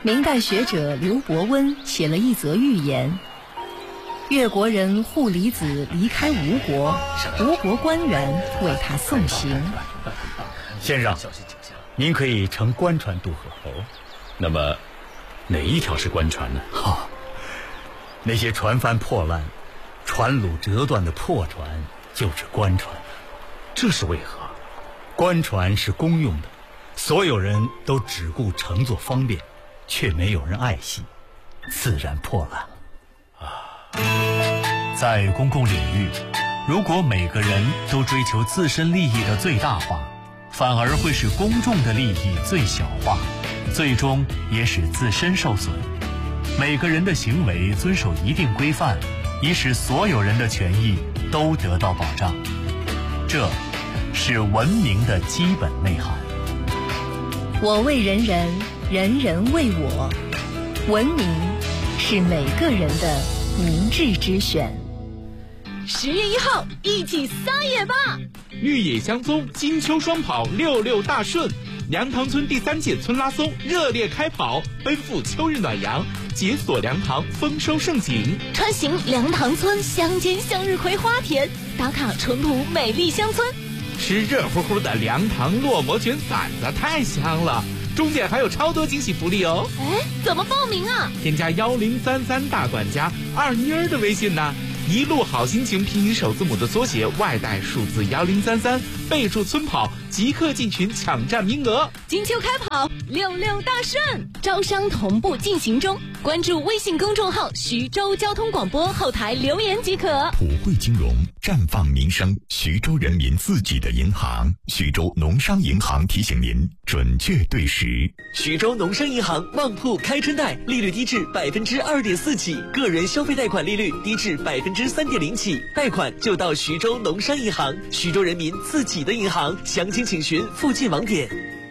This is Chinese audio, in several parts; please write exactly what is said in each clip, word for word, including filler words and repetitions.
明代学者刘伯温写了一则寓言：越国人护离子离开吴国，吴国官员为他送行。 先生，您可以乘官船渡河。 哦，那么哪一条是官船呢？ 哈、哦，那些船帆破烂、船橹折断的破船就是官船。 这是为何？ 官船是公用的，所有人都只顾乘坐方便，却没有人爱惜，自然破烂了。 啊，在公共领域，如果每个人都追求自身利益的最大化，反而会使公众的利益最小化，最终也使自身受损。每个人的行为遵守一定规范，以使所有人的权益都得到保障。这是文明的基本内涵。 我为人人，人人为我。文明是每个人的明智之选。 十月一号，一起撒野吧！ 绿野香踪，金秋双跑，六六大顺。梁塘村第三届村拉松热烈开跑，奔赴秋日暖阳，解锁梁塘丰收盛景。 穿行梁塘村乡间向日葵花田，打卡淳朴美丽乡村。 吃热乎乎的梁塘烙馍卷馓子太香了，中间还有超多惊喜福利哦！ 哎，怎么报名啊？ 添加幺零三三大管家二妮儿的微信呢，一路好心情拼音首字母的缩写，外带数字幺零三三，备注村跑，即刻进群抢占名额。 金秋开跑，六六大顺，招商同步进行中。关注微信公众号徐州交通广播后台留言即可。 普惠金融，绽放民生，徐州人民自己的银行。徐州农商银行提醒您准确对时。 徐州农商银行旺铺开春贷，利率低至百分之二点四起，个人消费贷款利率低至百分之三点零起，贷款就到徐州农商银行，徐州人民自己的银行。详情请询附近网点。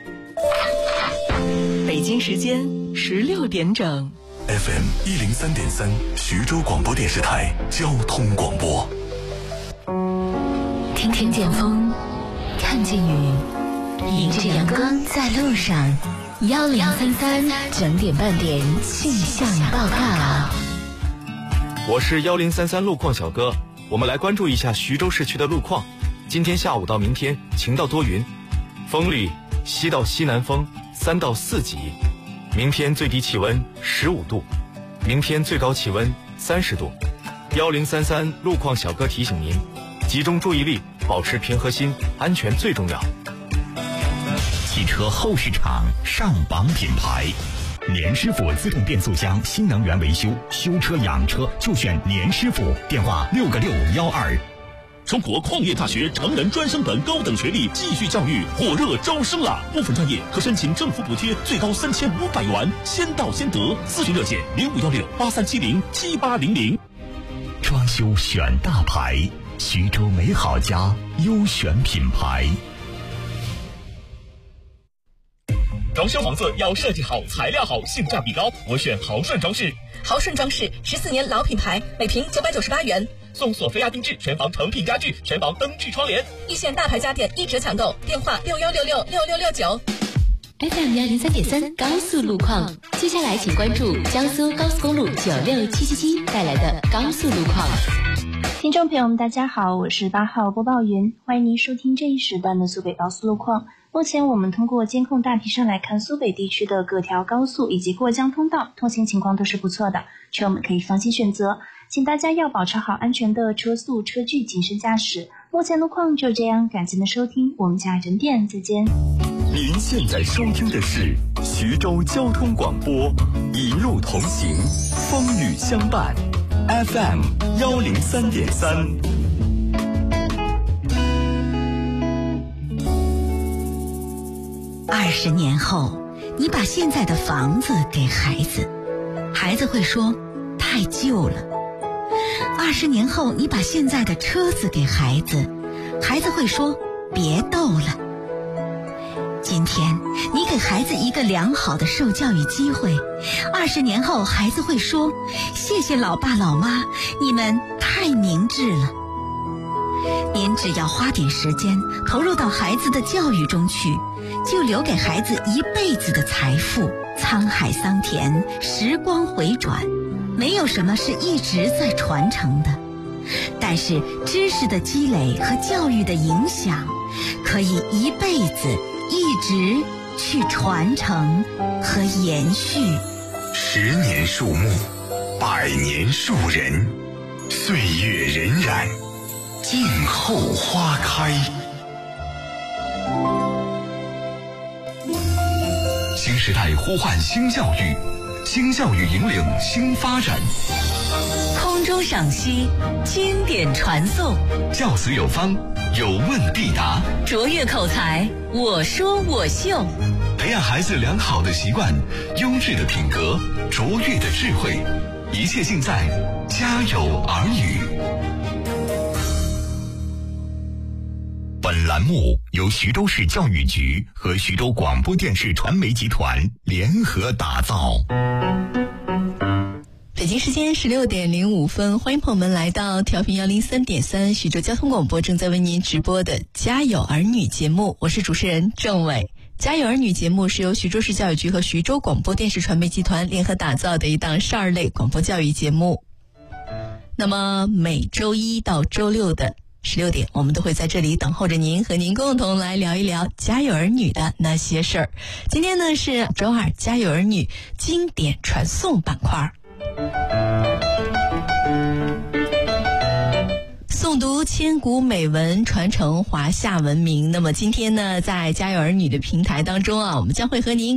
北京时间十六点整。 F M 一零三点三，徐州广播电视台交通广播。 听听见风，看见雨，迎着阳光在路上。幺零三三整点半点气象报告。 我是幺零三三路况小哥，我们来关注一下徐州市区的路况。今天下午到明天晴到多云，风力西到西南风三到四级。明天最低气温十五度，明天最高气温三十度。幺零三三路况小哥提醒您，集中注意力，保持平和心，安全最重要。 汽车后市场上榜品牌，年师傅自动变速箱新能源维修，修车养车就选年师傅。电话六个六幺二。 中国矿业大学成人专升本高等学历继续教育火热招生了，部分专业可申请政府补贴，最高三千五百元，先到先得。咨询热线零五幺六八三七零七八零零。 装修选大牌，徐州美好家优选品牌。 装修房子要设计好，材料好，性价比高，我选豪顺装饰。 豪顺装饰十四年老品牌，每平九百九十八元。 送索菲亚定制全房成品家具，全房灯具窗帘， 一线大牌家电一折抢购，电话六幺六六六六六九。 F M 幺零三点三高速路况，接下来请关注江苏高速公路九六七七七带来的高速路况。 听众朋友们，大家好，我是八号播报员，欢迎您收听这一时段的苏北高速路况。目前我们通过监控大体上来看，苏北地区的各条高速以及过江通道通行情况都是不错的，车友们可以放心选择。请大家要保持好安全的车速车距，谨慎驾驶。目前路况就这样，感谢您的收听，我们下整点再见。 您现在收听的是徐州交通广播，一路同行，风雨相伴 ，F M 幺零三点三。 二十年后，你把现在的房子给孩子，孩子会说太旧了。二十年后，你把现在的车子给孩子，孩子会说别逗了。今天你给孩子一个良好的受教育机会，二十年后孩子会说谢谢老爸老妈，你们太明智了。您只要花点时间投入到孩子的教育中去，就留给孩子一辈子的财富。 沧海桑田，时光回转，没有什么是一直在传承的。但是知识的积累和教育的影响，可以一辈子一直去传承和延续。 十年树木，百年树人，岁月荏苒，静候花开。新时代呼唤新教育，新教育引领新发展。 空中赏析，经典传颂， 教子有方，有问必答， 卓越口才，我说我秀。 培养孩子良好的习惯，优质的品格，卓越的智慧，一切尽在家有儿女。本栏目由徐州市教育局和徐州广播电视传媒集团联合打造。 北京时间十六点零五分，欢迎朋友们来到调频幺零三点三徐州交通广播正在为您直播的《家有儿女》节目，我是主持人郑伟。《家有儿女》节目是由徐州市教育局和徐州广播电视传媒集团联合打造的一档少儿类广播教育节目。那么每周一到周六的十六点，我们都会在这里等候着您，和您共同来聊一聊家有儿女的那些事儿。今天呢是周二家有儿女经典传颂板块，诵读千古美文，传承华夏文明。那么今天呢，在家有儿女的平台当中啊，我们将会和您